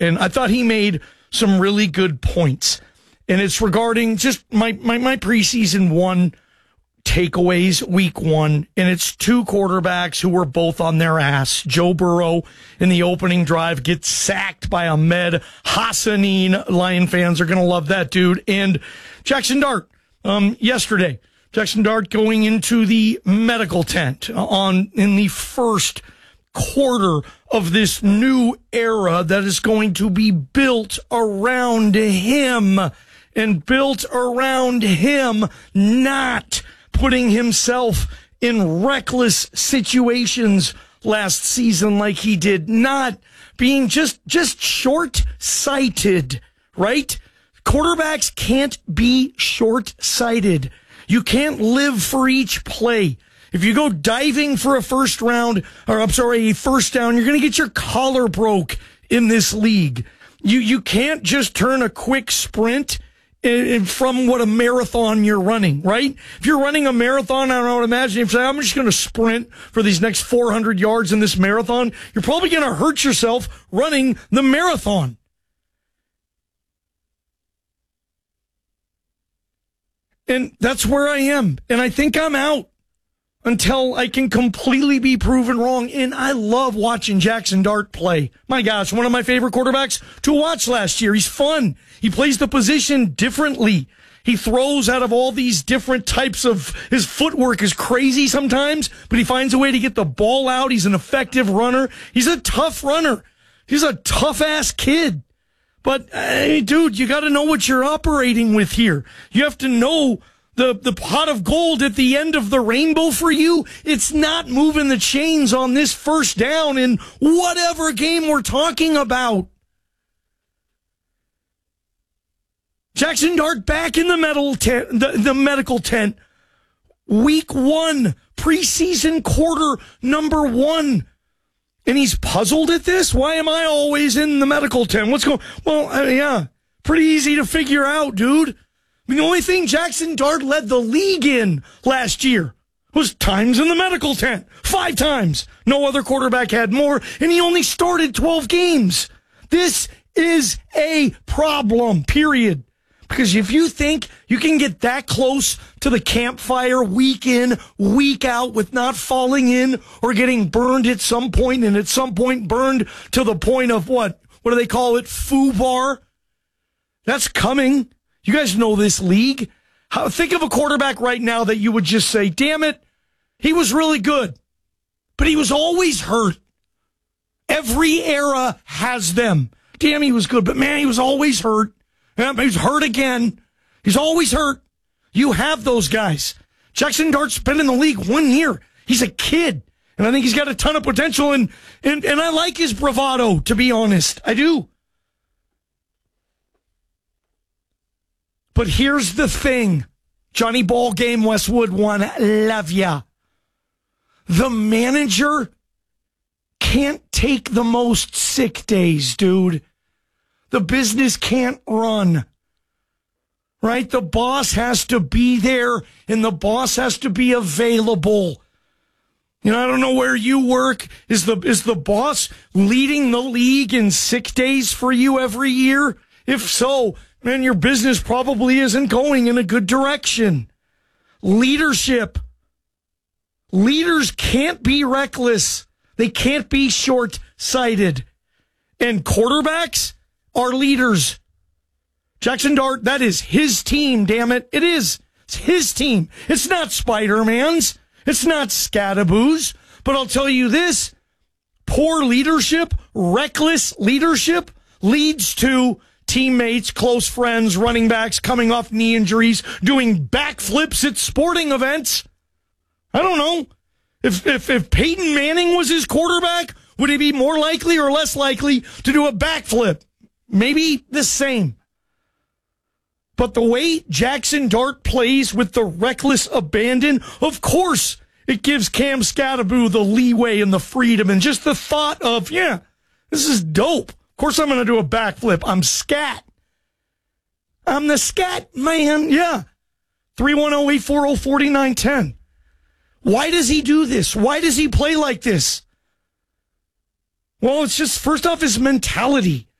and I thought he made some really good points. And it's regarding just my preseason one takeaways week one, and it's two quarterbacks who were both on their ass. Joe Burrow in the opening drive gets sacked by Ahmed Hassanin. Lion fans are going to love that dude. And Jackson Dart yesterday. Jackson Dart going into the medical tent in the first quarter of this new era that is going to be built around him and built around him not putting himself in reckless situations last season like he did, not being just short-sighted, right? Quarterbacks can't be short-sighted. You can't live for each play. If you go diving for a first down, you're going to get your collar broke in this league. You can't just turn a quick sprint from what a marathon you're running, right? If you're running a marathon, I would imagine if you say, I'm just going to sprint for these next 400 yards in this marathon, you're probably going to hurt yourself running the marathon. And that's where I am. And I think I'm out until I can completely be proven wrong. And I love watching Jackson Dart play. My gosh, one of my favorite quarterbacks to watch last year. He's fun. He plays the position differently. He throws out of all these different types of, his footwork is crazy sometimes, but he finds a way to get the ball out. He's an effective runner. He's a tough runner. He's a tough-ass kid. But, hey, dude, you got to know what you're operating with here. You have to know the pot of gold at the end of the rainbow for you. It's not moving the chains on this first down in whatever game we're talking about. Jackson Dart back in the medical tent. Week one, preseason quarter number one. And he's puzzled at this? Why am I always in the medical tent? What's going on? Well, yeah, pretty easy to figure out, dude. I mean, the only thing Jackson Dart led the league in last year was times in the medical tent. 5 times. No other quarterback had more, and he only started 12 games. This is a problem, period. Because if you think you can get that close to the campfire week in, week out with not falling in or getting burned at some point, and at some point burned to the point of what do they call it? FUBAR. That's coming. You guys know this league. Think of a quarterback right now that you would just say, damn it, he was really good, but he was always hurt. Every era has them. Damn, he was good, but man, he was always hurt. He's hurt again. He's always hurt. You have those guys. Jackson Dart's been in the league 1 year. He's a kid. And I think he's got a ton of potential. And I like his bravado, to be honest. I do. But here's the thing. Johnny Ball Game, Westwood 1. Love ya. The manager can't take the most sick days, dude. The business can't run, right? The boss has to be there, and the boss has to be available. You know, I don't know where you work. Is the boss leading the league in sick days for you every year? If so, man, your business probably isn't going in a good direction. Leadership. Leaders can't be reckless. They can't be short-sighted. And quarterbacks are leaders. Jackson Dart, that is his team, damn it. It is. It's his team. It's not Spider-Man's. It's not Scadaboo's. But I'll tell you this, poor leadership, reckless leadership leads to teammates, close friends, running backs coming off knee injuries, doing backflips at sporting events. I don't know. If Peyton Manning was his quarterback, would he be more likely or less likely to do a backflip? Maybe the same. But the way Jackson Dart plays with the reckless abandon, of course, it gives Cam Scadaboo the leeway and the freedom and just the thought of, yeah, this is dope. Of course I'm going to do a backflip. I'm scat. I'm the scat man. Yeah. 310-840-4910. Why does he do this? Why does he play like this? Well, it's just, first off, his mentality.